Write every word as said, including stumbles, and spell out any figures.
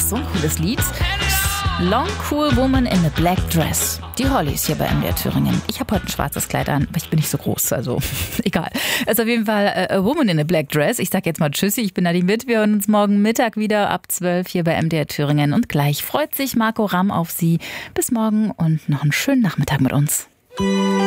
so ein cooles Lied. Long Cool Woman in a Black Dress. Die Holly ist hier bei M D R Thüringen. Ich habe heute ein schwarzes Kleid an, aber ich bin nicht so groß, also egal. Es ist auf jeden Fall äh, A Woman in a Black Dress. Ich sag jetzt mal Tschüssi, ich bin Nadine Witt. Wir hören uns morgen Mittag wieder ab zwölf hier bei M D R Thüringen. Und gleich freut sich Marco Ramm auf Sie. Bis morgen und noch einen schönen Nachmittag mit uns.